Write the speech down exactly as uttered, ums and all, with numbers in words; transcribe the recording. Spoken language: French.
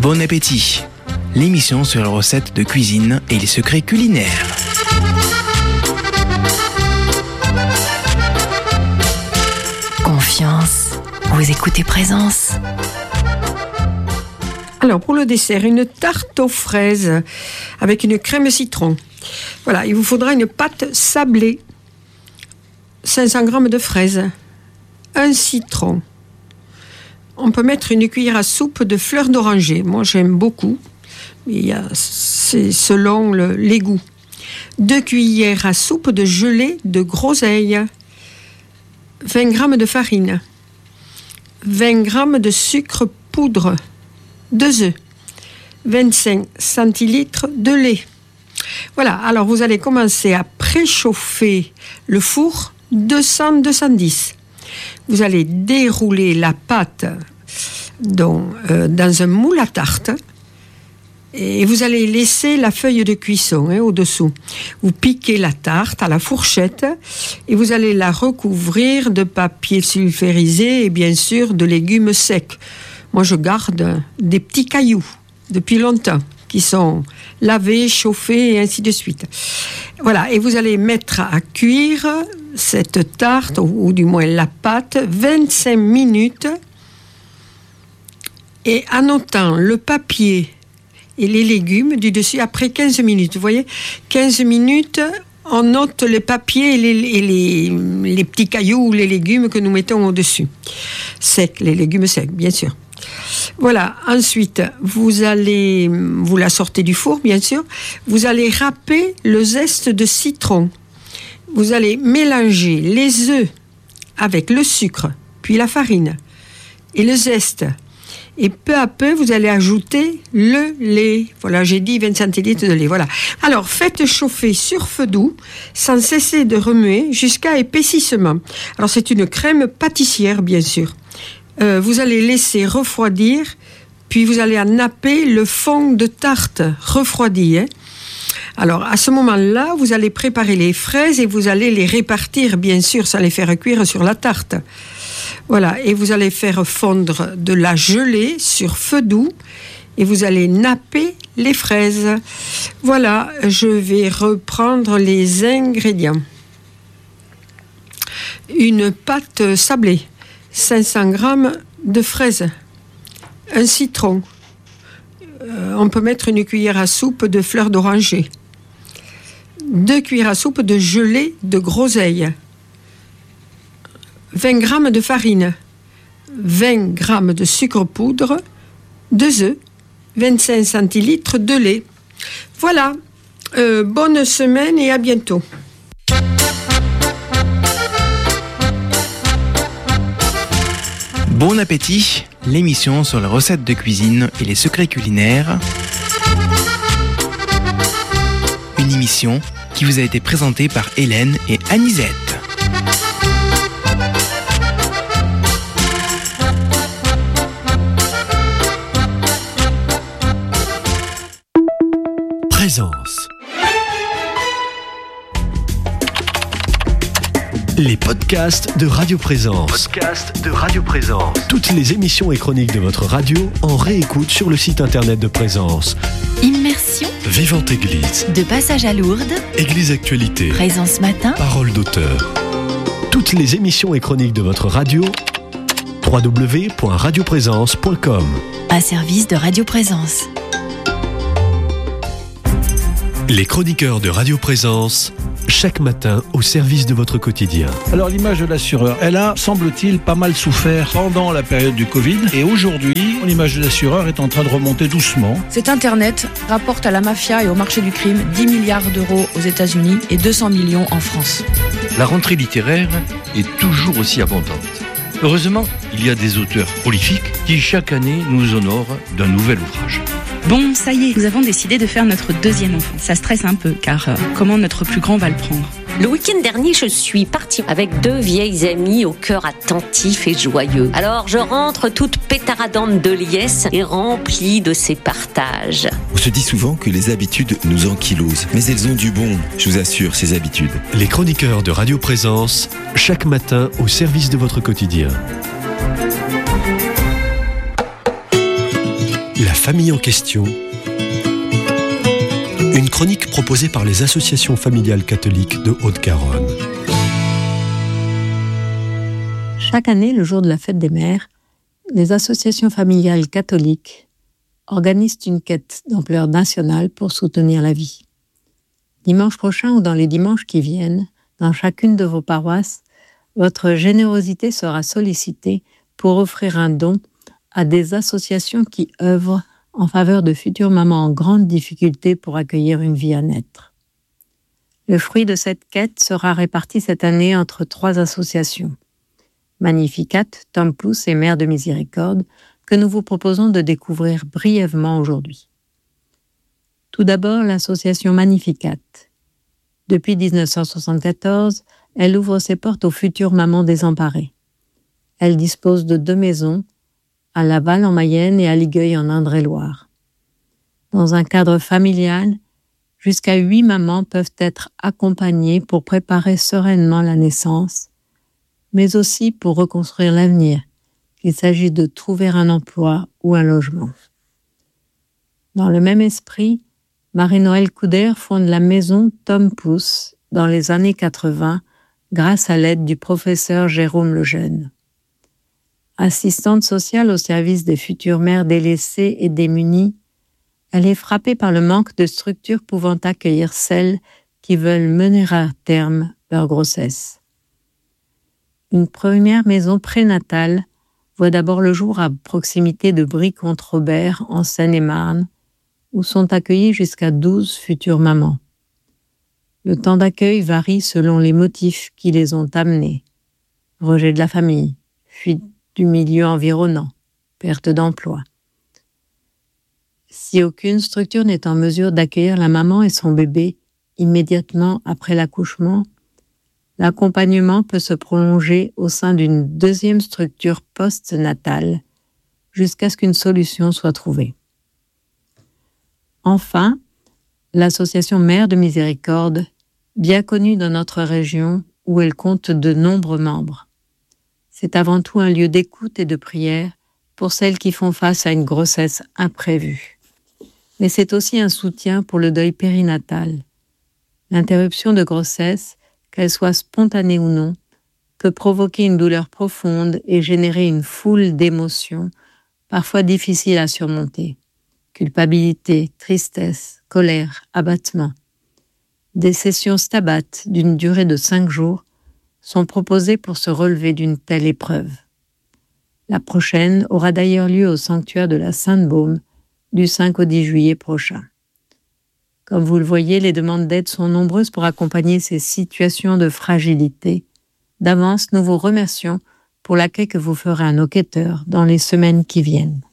Bon appétit, l'émission sur les recettes de cuisine et les secrets culinaires. Confiance, vous écoutez Présence. Alors pour le dessert, une tarte aux fraises avec une crème citron. Voilà, il vous faudra une pâte sablée, cinq cents grammes de fraises, un citron. On peut mettre une cuillère à soupe de fleurs d'oranger. Moi, j'aime beaucoup. Il y a, c'est selon le, les goûts. Deux cuillères à soupe de gelée de groseille. vingt grammes de farine. vingt grammes de sucre poudre. Deux œufs. vingt-cinq centilitres de lait. Voilà, alors vous allez commencer à préchauffer le four deux cents à deux cent dix. Vous allez dérouler la pâte dans, euh, dans un moule à tarte et vous allez laisser la feuille de cuisson hein, au-dessous. Vous piquez la tarte à la fourchette et vous allez la recouvrir de papier sulfurisé et bien sûr de légumes secs. Moi, je garde des petits cailloux depuis longtemps qui sont lavés, chauffés et ainsi de suite. Voilà, et vous allez mettre à cuire cette tarte, ou, ou du moins la pâte, vingt-cinq minutes. Et en notant le papier et les légumes du dessus après quinze minutes. Vous voyez, quinze minutes, on note le papier et les, et les, les petits cailloux ou les légumes que nous mettons au-dessus. Secs, les légumes secs, bien sûr. Voilà, ensuite, vous allez, vous la sortez du four, bien sûr, vous allez râper le zeste de citron. Vous allez mélanger les œufs avec le sucre, puis la farine et le zeste. Et peu à peu, vous allez ajouter le lait. Voilà, j'ai dit vingt centilitres de lait, voilà. Alors, faites chauffer sur feu doux, sans cesser de remuer, jusqu'à épaississement. Alors, c'est une crème pâtissière, bien sûr. Euh, vous allez laisser refroidir, puis vous allez en napper le fond de tarte refroidi. Hein. Alors, à ce moment-là, vous allez préparer les fraises et vous allez les répartir, bien sûr, sans les faire cuire sur la tarte. Voilà, et vous allez faire fondre de la gelée sur feu doux et vous allez napper les fraises. Voilà, je vais reprendre les ingrédients. Une pâte sablée. cinq cents grammes de fraises, un citron, euh, on peut mettre une cuillère à soupe de fleurs d'oranger, deux cuillères à soupe de gelée de groseille, vingt grammes de farine, vingt grammes de sucre poudre, deux œufs, vingt-cinq centilitres de lait. Voilà, euh, bonne semaine et à bientôt. Bon appétit, l'émission sur les recettes de cuisine et les secrets culinaires. Une émission qui vous a été présentée par Hélène et Anisette. Présence. Les podcasts de Radio Présence. Podcasts de Radio Présence. Toutes les émissions et chroniques de votre radio en réécoute sur le site internet de Présence. Immersion. Vivante Église. De passage à Lourdes. Église Actualité. Présence Matin. Parole d'auteur. Toutes les émissions et chroniques de votre radio. w w w point radio présence point com. Un service de Radio Présence. Les chroniqueurs de Radio Présence, chaque matin au service de votre quotidien. Alors l'image de l'assureur, elle a, semble-t-il, pas mal souffert pendant la période du Covid. Et aujourd'hui, l'image de l'assureur est en train de remonter doucement. Cet Internet rapporte à la mafia et au marché du crime dix milliards d'euros aux États-Unis et deux cents millions en France. La rentrée littéraire est toujours aussi abondante. Heureusement, il y a des auteurs prolifiques qui chaque année nous honorent d'un nouvel ouvrage. Bon, ça y est, nous avons décidé de faire notre deuxième enfant. Ça stresse un peu, car euh, comment notre plus grand va le prendre ? Le week-end dernier, je suis partie avec deux vieilles amies au cœur attentif et joyeux. Alors, je rentre toute pétaradante de liesse et remplie de ces partages. On se dit souvent que les habitudes nous ankylosent, mais elles ont du bon, je vous assure, ces habitudes. Les chroniqueurs de Radio Présence, chaque matin au service de votre quotidien. La famille en question. Une chronique proposée par les associations familiales catholiques de Haute-Garonne. Chaque année, le jour de la fête des mères, les associations familiales catholiques organisent une quête d'ampleur nationale pour soutenir la vie. Dimanche prochain ou dans les dimanches qui viennent, dans chacune de vos paroisses, votre générosité sera sollicitée pour offrir un don à des associations qui œuvrent en faveur de futures mamans en grande difficulté pour accueillir une vie à naître. Le fruit de cette quête sera réparti cette année entre trois associations. Magnificat, Tom Pouce et Mère de Miséricorde, que nous vous proposons de découvrir brièvement aujourd'hui. Tout d'abord, l'association Magnificat. Depuis dix-neuf cent soixante-quatorze, elle ouvre ses portes aux futures mamans désemparées. Elle dispose de deux maisons, à Laval en Mayenne et à Ligueuil en Indre-et-Loire. Dans un cadre familial, jusqu'à huit mamans peuvent être accompagnées pour préparer sereinement la naissance, mais aussi pour reconstruire l'avenir, qu'il s'agit de trouver un emploi ou un logement. Dans le même esprit, Marie-Noël Couder fonde la maison Tom Pouce dans les années quatre-vingts grâce à l'aide du professeur Jérôme Lejeune. Assistante sociale au service des futures mères délaissées et démunies, elle est frappée par le manque de structures pouvant accueillir celles qui veulent mener à terme leur grossesse. Une première maison prénatale voit d'abord le jour à proximité de Brie-Contre-Robert en Seine-et-Marne, où sont accueillies jusqu'à douze futures mamans. Le temps d'accueil varie selon les motifs qui les ont amenées. Rejet de la famille, fuite du milieu environnant, perte d'emploi. Si aucune structure n'est en mesure d'accueillir la maman et son bébé immédiatement après l'accouchement, l'accompagnement peut se prolonger au sein d'une deuxième structure post-natale jusqu'à ce qu'une solution soit trouvée. Enfin, l'association Mère de Miséricorde, bien connue dans notre région où elle compte de nombreux membres. C'est avant tout un lieu d'écoute et de prière pour celles qui font face à une grossesse imprévue. Mais c'est aussi un soutien pour le deuil périnatal. L'interruption de grossesse, qu'elle soit spontanée ou non, peut provoquer une douleur profonde et générer une foule d'émotions, parfois difficiles à surmonter. Culpabilité, tristesse, colère, abattement. Des sessions Stabat d'une durée de cinq jours sont proposées pour se relever d'une telle épreuve. La prochaine aura d'ailleurs lieu au sanctuaire de la Sainte-Baume du cinq au dix juillet prochain. Comme vous le voyez, les demandes d'aide sont nombreuses pour accompagner ces situations de fragilité. D'avance, nous vous remercions pour l'accueil que vous ferez à nos quêteurs dans les semaines qui viennent.